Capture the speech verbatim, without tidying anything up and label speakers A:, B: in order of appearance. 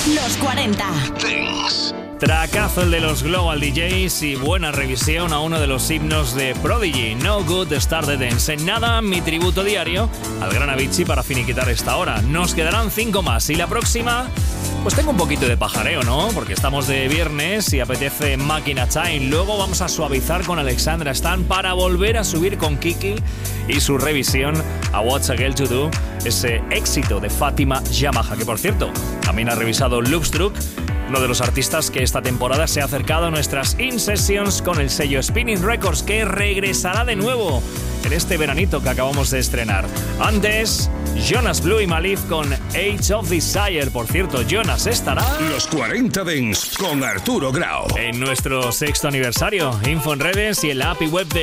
A: Los cuarenta.
B: Dance.
C: Tracazo el de los Global D Js y buena revisión a uno de los himnos de Prodigy, No Good Start the Dance. En nada, mi tributo diario al gran Avicii para finiquitar esta hora. Nos quedarán cinco más y la próxima, pues tengo un poquito de pajareo, ¿no? Porque estamos de viernes y apetece Máquina Time. Luego vamos a suavizar con Alexandra Stan para volver a subir con Kiki y su revisión a What's a Girl to Do, ese éxito de Fátima Yamaha, que por cierto, también ha revisado Loopstruck, uno de los artistas que esta temporada se ha acercado a nuestras In-Sessions con el sello Spinning Records, que regresará de nuevo en este veranito que acabamos de estrenar. Antes, Jonas Blue y Malif con Age of Desire. Por cierto, Jonas estará...
B: Los cuarenta Dance con Arturo Grau.
C: En nuestro sexto aniversario. Info en redes y en la app y web de